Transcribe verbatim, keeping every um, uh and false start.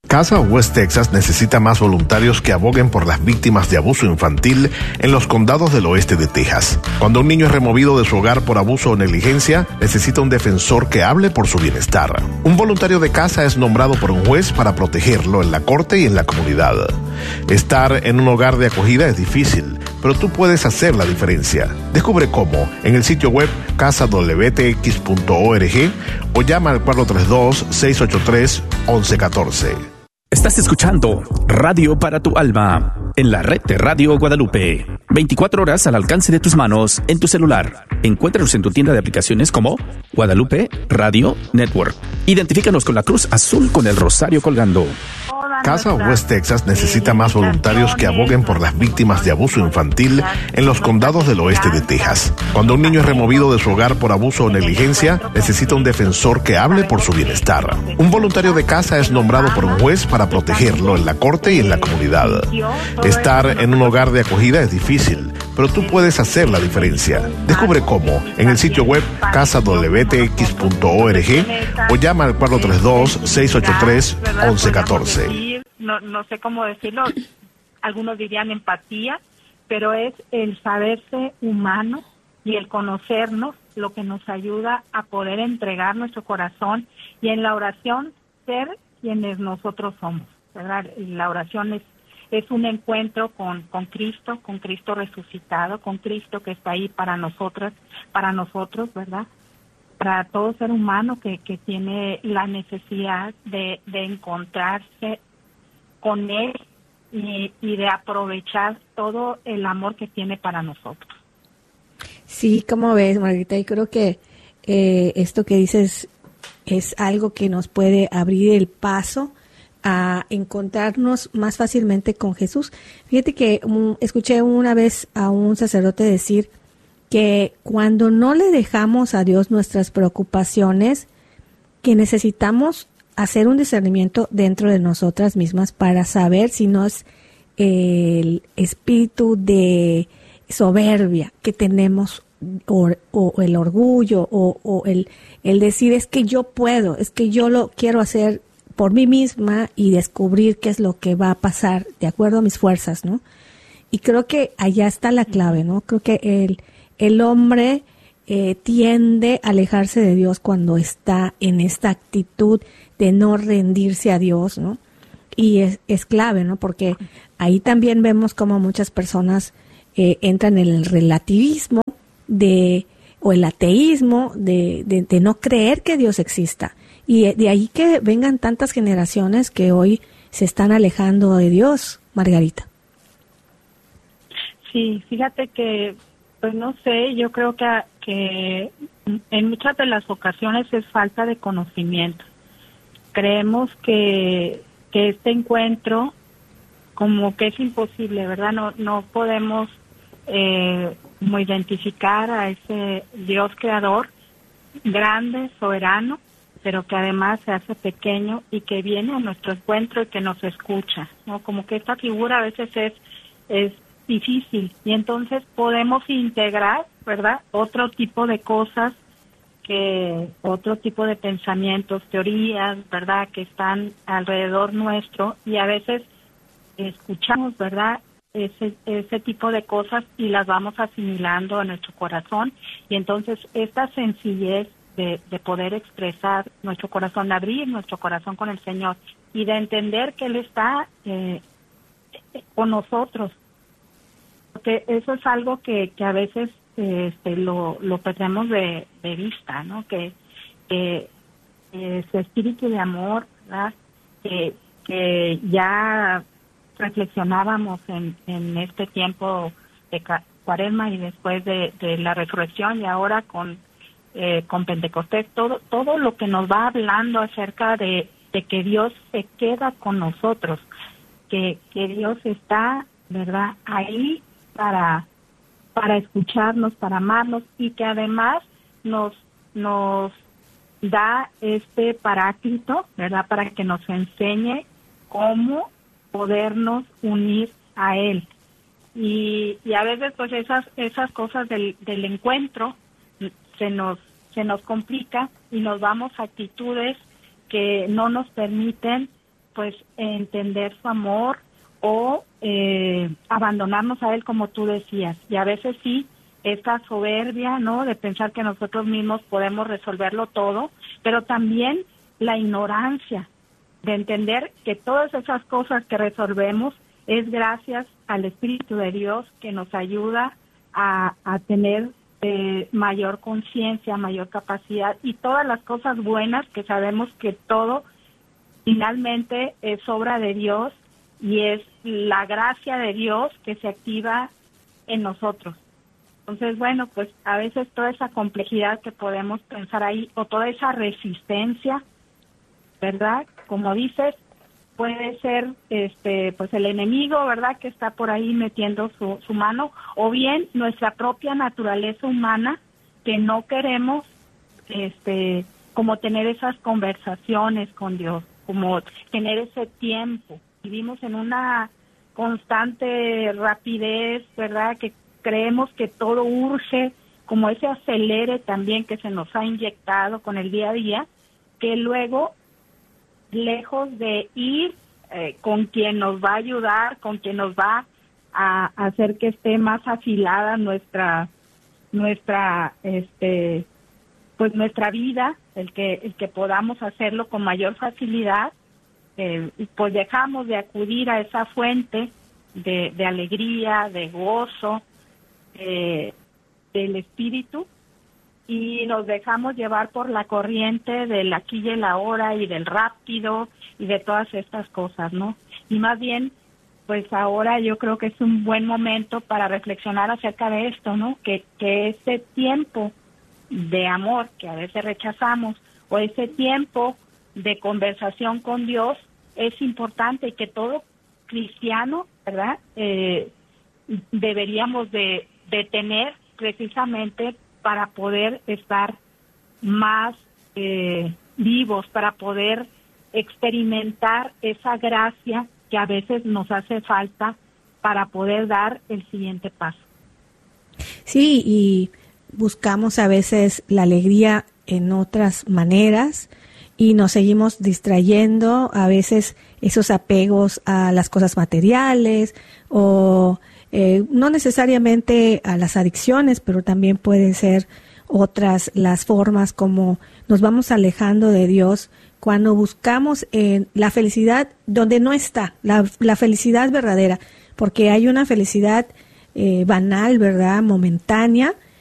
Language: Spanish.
Casa West Texas necesita más voluntarios que aboguen por las víctimas de abuso infantil en los condados del oeste de Texas. Cuando un niño es removido de su hogar por abuso o negligencia, necesita un defensor que hable por su bienestar. Un voluntario de casa es nombrado por un juez para protegerlo en la corte y en la comunidad. Estar en un hogar de acogida es difícil, pero tú puedes hacer la diferencia. Descubre cómo en el sitio web casa w t x punto org o llama al cuatro tres dos, seis ocho tres, once uno cuatro. Estás escuchando Radio para tu Alma en la red de Radio Guadalupe. veinticuatro horas al alcance de tus manos en tu celular. Encuéntranos en tu tienda de aplicaciones como Guadalupe Radio Network. Identifícanos con la cruz azul con el rosario colgando. Casa West Texas necesita más voluntarios que aboguen por las víctimas de abuso infantil en los condados del oeste de Texas. Cuando un niño es removido de su hogar por abuso o negligencia, necesita un defensor que hable por su bienestar. Un voluntario de casa es nombrado por un juez para protegerlo en la corte y en la comunidad. Estar en un hogar de acogida es difícil, pero tú puedes hacer la diferencia. Descubre cómo en el sitio web casa w t x punto org o llama al cuatro tres dos, seis ocho tres, once uno cuatro. No, no sé cómo decirlo, algunos dirían empatía, pero es el saberse humano y el conocernos lo que nos ayuda a poder entregar nuestro corazón y en la oración ser quienes nosotros somos, ¿verdad? La oración es, es un encuentro con, con Cristo, con Cristo resucitado, con Cristo que está ahí para nosotras, para nosotros, ¿verdad? Para todo ser humano que, que tiene la necesidad de, de encontrarse con Él y, y de aprovechar todo el amor que tiene para nosotros. Sí, como ves, Margarita, y creo que eh, esto que dices es algo que nos puede abrir el paso a encontrarnos más fácilmente con Jesús. Fíjate que um, escuché una vez a un sacerdote decir que cuando no le dejamos a Dios nuestras preocupaciones, que necesitamos hacer un discernimiento dentro de nosotras mismas para saber si no es el espíritu de soberbia que tenemos o, o el orgullo o, o el, el decir es que yo puedo, es que yo lo quiero hacer por mí misma y descubrir qué es lo que va a pasar de acuerdo a mis fuerzas, ¿no? Y creo que allá está la clave, ¿no? Creo que el, el hombre eh, tiende a alejarse de Dios cuando está en esta actitud de no rendirse a Dios, ¿no? Y es, es clave, ¿no? Porque ahí también vemos como muchas personas eh, entran en el relativismo de o el ateísmo de, de, de no creer que Dios exista. Y de ahí que vengan tantas generaciones que hoy se están alejando de Dios, Margarita. Sí, fíjate que, pues no sé, yo creo que, que en muchas de las ocasiones es falta de conocimiento. Creemos que, que este encuentro como que es imposible, ¿verdad? No, no podemos eh, como identificar a ese Dios creador, grande, soberano, pero que además se hace pequeño y que viene a nuestro encuentro y que nos escucha, ¿no? Como que esta figura a veces es, es difícil y entonces podemos integrar, ¿verdad? Otro tipo de cosas, que otro tipo de pensamientos, teorías, ¿verdad? Que están alrededor nuestro y a veces escuchamos, ¿verdad? Ese, ese tipo de cosas y las vamos asimilando a nuestro corazón y entonces esta sencillez de, de poder expresar nuestro corazón, de abrir nuestro corazón con el Señor y de entender que Él está eh, con nosotros, porque eso es algo que, que a veces este, lo, lo perdemos de, de vista, ¿no? Que, que ese espíritu de amor, ¿verdad? Que, que ya reflexionábamos en, en este tiempo de Cuaresma y después de, de la resurrección y ahora con eh, con Pentecostés, todo todo lo que nos va hablando acerca de, de que Dios se queda con nosotros, que, que Dios está, ¿verdad?, ahí para para escucharnos, para amarnos y que además nos nos da este paráclito, ¿verdad?, para que nos enseñe cómo podernos unir a Él. Y, y a veces pues esas esas cosas del, del encuentro se nos se nos complica y nos vamos a actitudes que no nos permiten pues entender su amor o eh, abandonarnos a él, como tú decías. Y a veces sí, esta soberbia, ¿no?, de pensar que nosotros mismos podemos resolverlo todo, pero también la ignorancia de entender que todas esas cosas que resolvemos es gracias al Espíritu de Dios, que nos ayuda a, a tener eh, mayor conciencia, mayor capacidad, y todas las cosas buenas, que sabemos que todo finalmente es obra de Dios y es la gracia de Dios que se activa en nosotros. Entonces, bueno, pues a veces toda esa complejidad que podemos pensar ahí, o toda esa resistencia, ¿verdad? Como dices, puede ser este pues el enemigo, ¿verdad?, que está por ahí metiendo su, su mano, o bien nuestra propia naturaleza humana, que no queremos este como tener esas conversaciones con Dios, como tener ese tiempo. Vivimos en una constante rapidez, ¿verdad?, que creemos que todo urge, como ese acelere también que se nos ha inyectado con el día a día, que luego, lejos de ir eh, con quien nos va a ayudar, con quien nos va a, a hacer que esté más afilada nuestra nuestra este pues nuestra vida, el que el que podamos hacerlo con mayor facilidad, eh, pues dejamos de acudir a esa fuente de, de alegría, de gozo, eh, del espíritu, y nos dejamos llevar por la corriente del aquí y el ahora y del rápido y de todas estas cosas, ¿no? Y más bien, pues ahora yo creo que es un buen momento para reflexionar acerca de esto, ¿no? Que, que ese tiempo de amor que a veces rechazamos, o ese tiempo de conversación con Dios, es importante, y que todo cristiano, ¿verdad?, eh, deberíamos de, de tener precisamente para poder estar más eh, vivos, para poder experimentar esa gracia que a veces nos hace falta para poder dar el siguiente paso. Sí, y buscamos a veces la alegría en otras maneras y nos seguimos distrayendo, a veces esos apegos a las cosas materiales, o eh, no necesariamente a las adicciones, pero también pueden ser otras las formas como nos vamos alejando de Dios cuando buscamos eh, la felicidad donde no está, la, la felicidad verdadera, porque hay una felicidad eh, banal, ¿verdad?, momentánea,